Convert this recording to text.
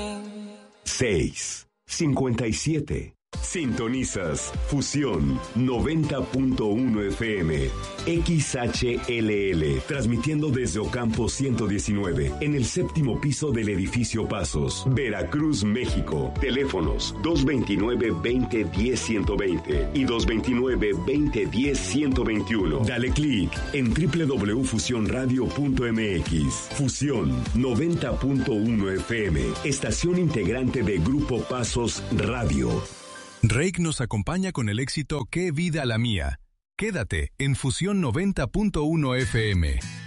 657. Sintonizas Fusión 90.1 FM, XHLL, transmitiendo desde Ocampo 119, en el séptimo piso del edificio Pasos, Veracruz, México. Teléfonos 229-2010-120 y 229-2010-121. Dale clic en www.fusionradio.mx. Fusión 90.1 FM, estación integrante de Grupo Pasos Radio. Reik nos acompaña con el éxito Qué vida la mía. Quédate en Fusión 90.1 FM.